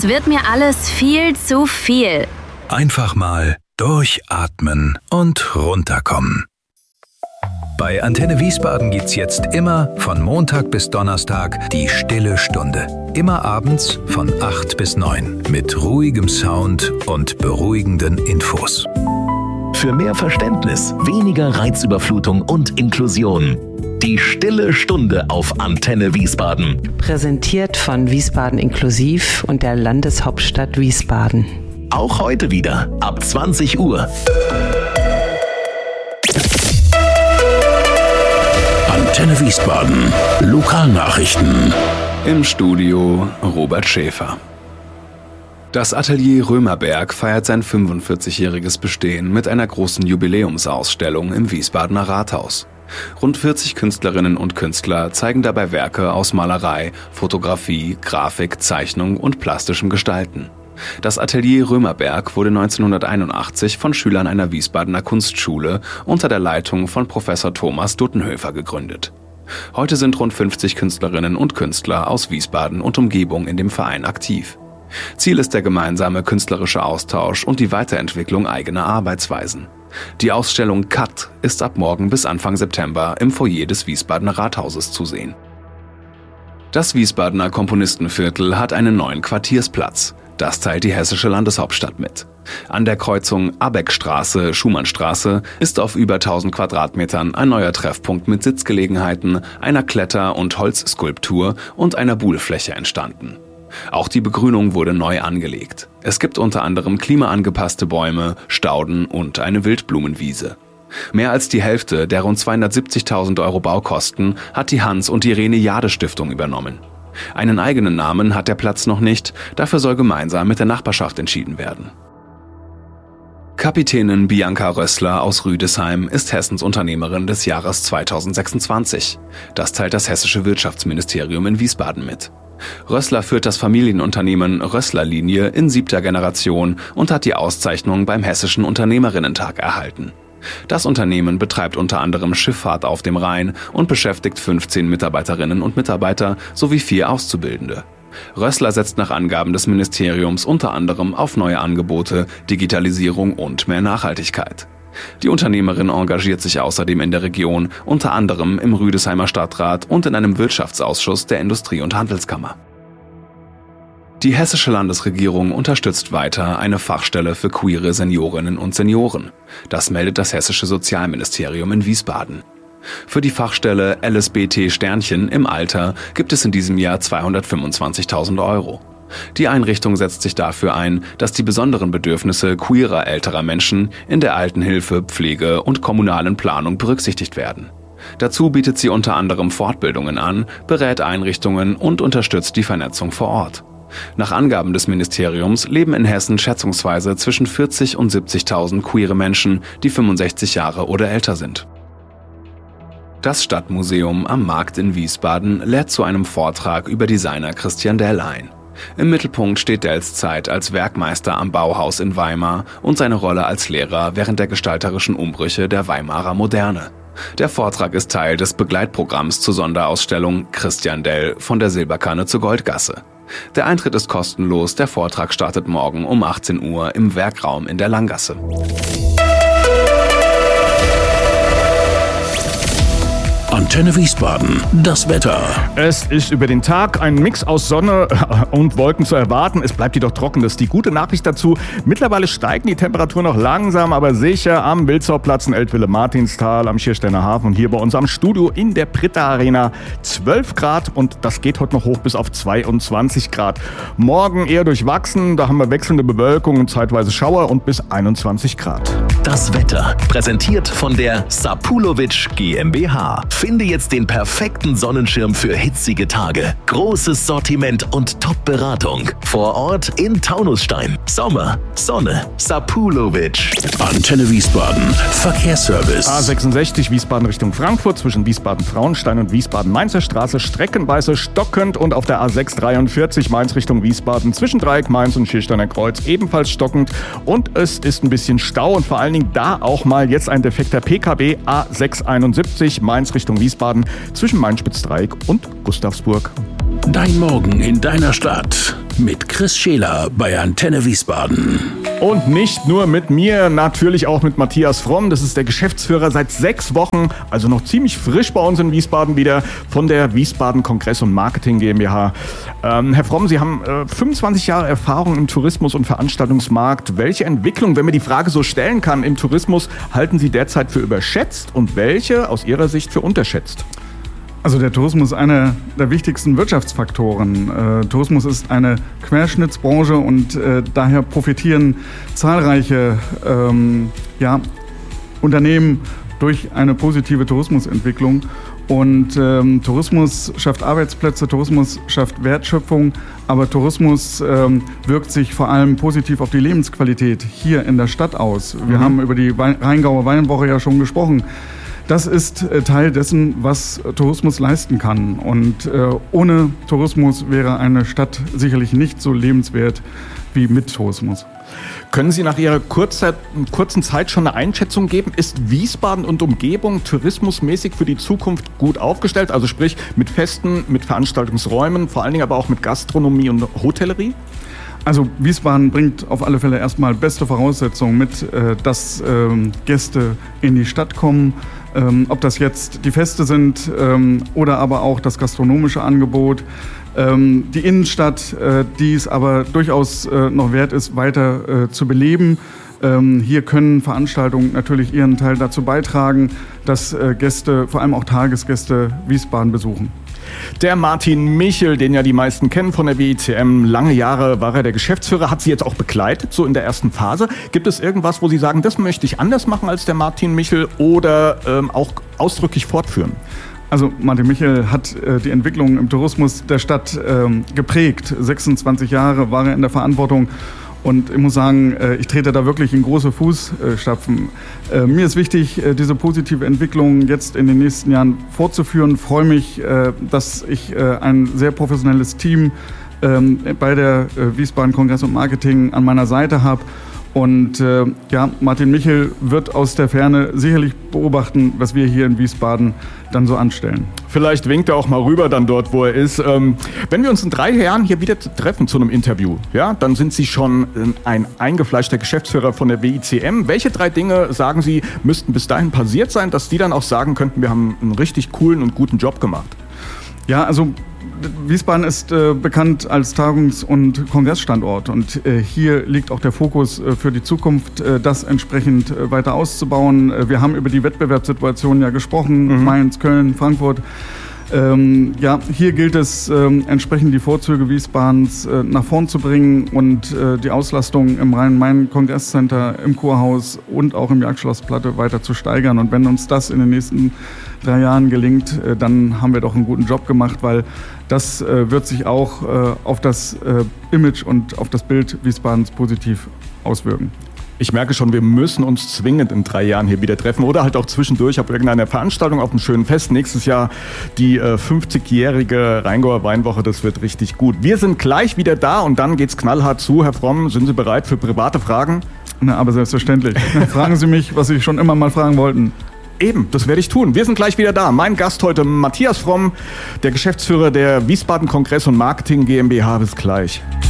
wird mir alles viel zu viel. Einfach mal durchatmen und runterkommen. Bei Antenne Wiesbaden gibt's jetzt immer von Montag bis Donnerstag die Stille Stunde. Immer abends von 8 bis 9 mit ruhigem Sound und beruhigenden Infos. Für mehr Verständnis, weniger Reizüberflutung und Inklusion. Die Stille Stunde auf Antenne Wiesbaden. Präsentiert von Wiesbaden Inklusiv und der Landeshauptstadt Wiesbaden. Auch heute wieder ab 20 Uhr. Antenne Wiesbaden. Lokalnachrichten. Im Studio Robert Schäfer. Das Atelier Römerberg feiert sein 45-jähriges Bestehen mit einer großen Jubiläumsausstellung im Wiesbadener Rathaus. Rund 40 Künstlerinnen und Künstler zeigen dabei Werke aus Malerei, Fotografie, Grafik, Zeichnung und plastischem Gestalten. Das Atelier Römerberg wurde 1981 von Schülern einer Wiesbadener Kunstschule unter der Leitung von Professor Thomas Duttenhöfer gegründet. Heute sind rund 50 Künstlerinnen und Künstler aus Wiesbaden und Umgebung in dem Verein aktiv. Ziel ist der gemeinsame künstlerische Austausch und die Weiterentwicklung eigener Arbeitsweisen. Die Ausstellung Cut ist ab morgen bis Anfang September im Foyer des Wiesbadener Rathauses zu sehen. Das Wiesbadener Komponistenviertel hat einen neuen Quartiersplatz. Das teilt die hessische Landeshauptstadt mit. An der Kreuzung Abeckstraße-Schumannstraße ist auf über 1000 Quadratmetern ein neuer Treffpunkt mit Sitzgelegenheiten, einer Kletter- und Holzskulptur und einer Buhlfläche entstanden. Auch die Begrünung wurde neu angelegt. Es gibt unter anderem klimaangepasste Bäume, Stauden und eine Wildblumenwiese. Mehr als die Hälfte der rund 270.000 Euro Baukosten hat die Hans- und Irene Jade Stiftung übernommen. Einen eigenen Namen hat der Platz noch nicht, dafür soll gemeinsam mit der Nachbarschaft entschieden werden. Kapitänin Bianca Rössler aus Rüdesheim ist Hessens Unternehmerin des Jahres 2026. Das teilt das hessische Wirtschaftsministerium in Wiesbaden mit. Rössler führt das Familienunternehmen Rössler-Linie in 7. Generation und hat die Auszeichnung beim Hessischen Unternehmerinnentag erhalten. Das Unternehmen betreibt unter anderem Schifffahrt auf dem Rhein und beschäftigt 15 Mitarbeiterinnen und Mitarbeiter sowie 4 Auszubildende. Rössler setzt nach Angaben des Ministeriums unter anderem auf neue Angebote, Digitalisierung und mehr Nachhaltigkeit. Die Unternehmerin engagiert sich außerdem in der Region, unter anderem im Rüdesheimer Stadtrat und in einem Wirtschaftsausschuss der Industrie- und Handelskammer. Die hessische Landesregierung unterstützt weiter eine Fachstelle für queere Seniorinnen und Senioren. Das meldet das hessische Sozialministerium in Wiesbaden. Für die Fachstelle LSBT-Sternchen im Alter gibt es in diesem Jahr 225.000 Euro. Die Einrichtung setzt sich dafür ein, dass die besonderen Bedürfnisse queerer älterer Menschen in der Altenhilfe, Pflege und kommunalen Planung berücksichtigt werden. Dazu bietet sie unter anderem Fortbildungen an, berät Einrichtungen und unterstützt die Vernetzung vor Ort. Nach Angaben des Ministeriums leben in Hessen schätzungsweise zwischen 40.000 und 70.000 queere Menschen, die 65 Jahre oder älter sind. Das Stadtmuseum am Markt in Wiesbaden lädt zu einem Vortrag über Designer Christian Dell ein. Im Mittelpunkt steht Dells Zeit als Werkmeister am Bauhaus in Weimar und seine Rolle als Lehrer während der gestalterischen Umbrüche der Weimarer Moderne. Der Vortrag ist Teil des Begleitprogramms zur Sonderausstellung Christian Dell von der Silberkanne zur Goldgasse. Der Eintritt ist kostenlos, der Vortrag startet morgen um 18 Uhr im Werkraum in der Langgasse. Antenne Wiesbaden, das Wetter. Es ist über den Tag ein Mix aus Sonne und Wolken zu erwarten. Es bleibt jedoch trocken. Das ist die gute Nachricht dazu. Mittlerweile steigen die Temperaturen noch langsam, aber sicher am Wilzorplatz in Eltville-Martinsthal, am Schiersteiner Hafen und hier bei uns am Studio in der Britta Arena 12 Grad und das geht heute noch hoch bis auf 22 Grad. Morgen eher durchwachsen, da haben wir wechselnde Bewölkung und zeitweise Schauer und bis 21 Grad. Das Wetter, präsentiert von der Sapulovic GmbH. Finde jetzt den perfekten Sonnenschirm für hitzige Tage. Großes Sortiment und Top-Beratung. Vor Ort in Taunusstein. Sommer, Sonne, Sapulovic. Antenne Wiesbaden. Verkehrsservice. A66 Wiesbaden Richtung Frankfurt zwischen Wiesbaden-Frauenstein und Wiesbaden-Mainzer Straße streckenweise stockend und auf der A6 43 Mainz Richtung Wiesbaden zwischen Dreieck Mainz und Schiersteiner Kreuz ebenfalls stockend und es ist ein bisschen Stau und vor allen Dingen da auch mal jetzt ein defekter PKW A671 Mainz Richtung Wiesbaden zwischen Mainspitz-Dreieck und Gustavsburg. Dein Morgen in deiner Stadt. mit Chris Scheler bei Antenne Wiesbaden. Und nicht nur mit mir, natürlich auch mit Matthias Fromm. Das ist der Geschäftsführer seit 6 Wochen, also noch ziemlich frisch bei uns in Wiesbaden wieder, von der Wiesbaden Kongress und Marketing GmbH. Herr Fromm, Sie haben 25 Jahre Erfahrung im Tourismus- und Veranstaltungsmarkt. Welche Entwicklung, wenn man die Frage so stellen kann, im Tourismus halten Sie derzeit für überschätzt und welche aus Ihrer Sicht für unterschätzt? Also der Tourismus ist einer der wichtigsten Wirtschaftsfaktoren. Tourismus ist eine Querschnittsbranche und daher profitieren zahlreiche Unternehmen durch eine positive Tourismusentwicklung. Und Tourismus schafft Arbeitsplätze, Tourismus schafft Wertschöpfung, aber Tourismus wirkt sich vor allem positiv auf die Lebensqualität hier in der Stadt aus. Wir haben über die Rheingauer Weinwoche ja schon gesprochen. Das ist Teil dessen, was Tourismus leisten kann. Und ohne Tourismus wäre eine Stadt sicherlich nicht so lebenswert wie mit Tourismus. Können Sie nach Ihrer kurzen Zeit schon eine Einschätzung geben? Ist Wiesbaden und Umgebung tourismusmäßig für die Zukunft gut aufgestellt? Also sprich mit Festen, mit Veranstaltungsräumen, vor allen Dingen aber auch mit Gastronomie und Hotellerie? Also Wiesbaden bringt auf alle Fälle erstmal beste Voraussetzungen mit, dass Gäste in die Stadt kommen. Ob das jetzt die Feste sind oder aber auch das gastronomische Angebot. Die Innenstadt, die es aber durchaus noch wert ist, weiter zu beleben. Hier können Veranstaltungen natürlich ihren Teil dazu beitragen, dass Gäste, vor allem auch Tagesgäste, Wiesbaden besuchen. Der Martin Michel, den ja die meisten kennen von der WICM, lange Jahre war er der Geschäftsführer, hat Sie jetzt auch begleitet, so in der ersten Phase. Gibt es irgendwas, wo Sie sagen, das möchte ich anders machen als der Martin Michel oder auch ausdrücklich fortführen? Also Martin Michel hat die Entwicklung im Tourismus der Stadt geprägt. 26 Jahre war er in der Verantwortung. Und ich muss sagen, ich trete da wirklich in große Fußstapfen. Mir ist wichtig, diese positive Entwicklung jetzt in den nächsten Jahren fortzuführen. Ich freue mich, dass ich ein sehr professionelles Team bei der Wiesbaden Kongress und Marketing an meiner Seite habe. Und Martin Michel wird aus der Ferne sicherlich beobachten, was wir hier in Wiesbaden dann so anstellen. Vielleicht winkt er auch mal rüber dann dort, wo er ist. Wenn wir uns in 3 Jahren hier wieder treffen zu einem Interview, ja, dann sind Sie schon ein eingefleischter Geschäftsführer von der WICM. Welche 3 Dinge, sagen Sie, müssten bis dahin passiert sein, dass die dann auch sagen könnten, wir haben einen richtig coolen und guten Job gemacht? Ja, also Wiesbaden ist bekannt als Tagungs- und Kongressstandort und hier liegt auch der Fokus für die Zukunft, das entsprechend weiter auszubauen. Wir haben über die Wettbewerbssituation ja gesprochen, Mainz, Köln, Frankfurt. Hier gilt es entsprechend die Vorzüge Wiesbadens nach vorn zu bringen und die Auslastung im Rhein-Main-Kongresscenter, im Kurhaus und auch im Jagdschlossplatte weiter zu steigern. Und wenn uns das in den nächsten 3 Jahren gelingt, dann haben wir doch einen guten Job gemacht, weil das wird sich auch auf das Image und auf das Bild Wiesbadens positiv auswirken. Ich merke schon, wir müssen uns zwingend in 3 Jahren hier wieder treffen oder halt auch zwischendurch auf irgendeiner Veranstaltung, auf einem schönen Fest. Nächstes Jahr die 50-jährige Rheingauer Weinwoche, das wird richtig gut. Wir sind gleich wieder da und dann geht's knallhart zu. Herr Fromm, sind Sie bereit für private Fragen? Na, aber selbstverständlich. Fragen Sie mich, was Sie schon immer mal fragen wollten. Eben, das werde ich tun. Wir sind gleich wieder da. Mein Gast heute Matthias Fromm, der Geschäftsführer der Wiesbaden Kongress und Marketing GmbH. Bis gleich.